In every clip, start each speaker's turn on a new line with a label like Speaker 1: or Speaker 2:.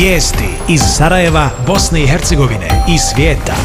Speaker 1: Vijesti iz Sarajeva, Bosne i Hercegovine i svijeta.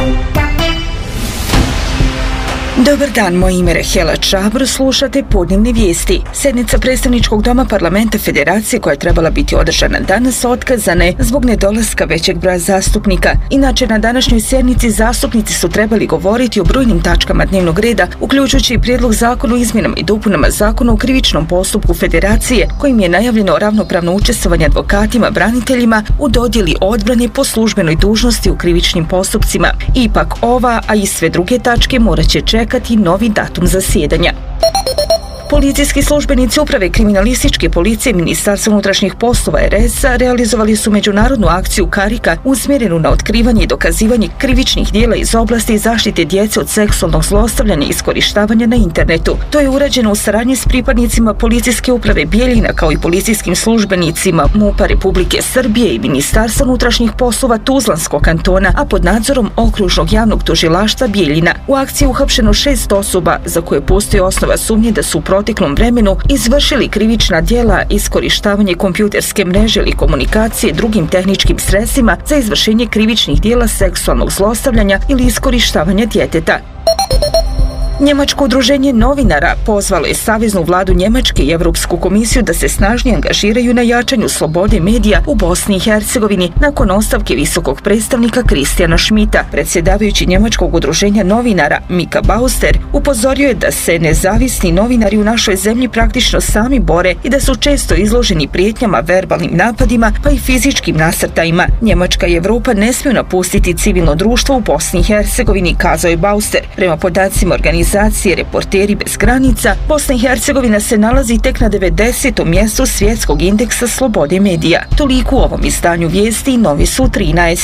Speaker 2: Dobar dan, moje ime je Rahela Čabr, slušate podnevne vijesti. Sjednica predstavničkog doma parlamenta Federacije koja je trebala biti održana danas otkazana je zbog nedolaska većeg broja zastupnika. Inače, na današnjoj sjednici zastupnici su trebali govoriti o brojnim tačkama dnevnog reda, uključujući i prijedlog zakona o izmjenama i dopunama zakona o krivičnom postupku Federacije, kojim je najavljeno ravnopravno učestvovanje advokatima, braniteljima u dodjeli odbrane po službenoj dužnosti u krivičnim postupcima. Ipak ova, a i sve druge tačke morat će čekati novi datum zasjedanja. Policijski službenici Uprave kriminalističke policije Ministarstva unutrašnjih poslova RS-a realizovali su međunarodnu akciju Karika usmjerenu na otkrivanje i dokazivanje krivičnih djela iz oblasti zaštite djece od seksualnog zlostavljanja i iskorištavanja na internetu. To je urađeno u saradnji s pripadnicima Policijske uprave Bijeljina kao i policijskim službenicima MUP-a Republike Srbije i Ministarstva unutrašnjih poslova Tuzlanskog kantona, a pod nadzorom Okružnog javnog tužilaštva Bijeljina. U akciji je uhapšeno 6 osoba za koje postoji osnova sumnje da su u proteklom vremenu izvršili krivična djela iskorištavanje kompjuterske mreže ili komunikacije drugim tehničkim sredstvima za izvršenje krivičnih djela seksualnog zlostavljanja ili iskorištavanja djeteta. Njemačko udruženje novinara pozvalo je Saveznu vladu Njemačke i Europsku komisiju da se snažnije angažiraju na jačanju slobode medija u Bosni i Hercegovini nakon ostavke visokog predstavnika Kristijana Schmidta. Predsjedavajući Njemačkog udruženja novinara Mika Bauster upozorio je da se nezavisni novinari u našoj zemlji praktično sami bore i da su često izloženi prijetnjama, verbalnim napadima pa i fizičkim nasrtajima. Njemačka i Europa ne smiju napustiti civilno društvo u Bosni i Hercegovini, kazao je Bauster. Prema podacima organizacije Reporteri bez granica, Bosna i Hercegovina se nalazi tek na 90. mjestu svjetskog indeksa slobode medija. Toliko u ovom izdanju vijesti, novi su 13.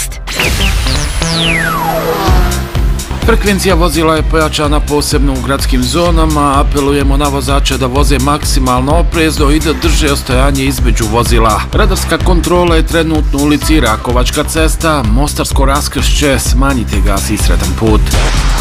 Speaker 3: Frekvencija vozila je pojačana posebno u gradskim zonama, apelujemo na vozače da voze maksimalno oprezno i da drže ostojanje između vozila. Radarska kontrola je trenutno u ulici Rakovačka cesta, Mostarsko raskršće, smanjite gas i sretan put.